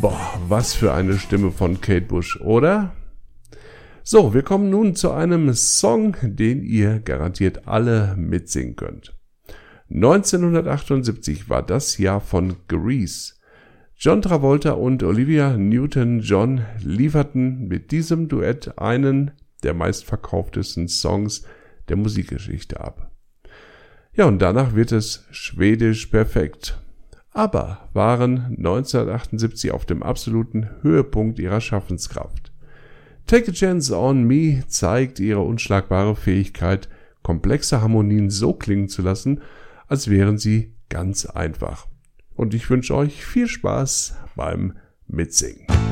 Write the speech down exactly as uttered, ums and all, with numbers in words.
Boah, was für eine Stimme von Kate Bush, oder? So, wir kommen nun zu einem Song, den ihr garantiert alle mitsingen könnt. neunzehnhundertachtundsiebzig war das Jahr von Grease. John Travolta und Olivia Newton-John lieferten mit diesem Duett einen der meistverkauftesten Songs der Musikgeschichte ab. Ja, und danach wird es schwedisch perfekt. Aber waren neunzehnhundertachtundsiebzig auf dem absoluten Höhepunkt ihrer Schaffenskraft. Take a Chance on Me zeigt ihre unschlagbare Fähigkeit, komplexe Harmonien so klingen zu lassen, als wären sie ganz einfach. Und ich wünsche euch viel Spaß beim Mitsingen.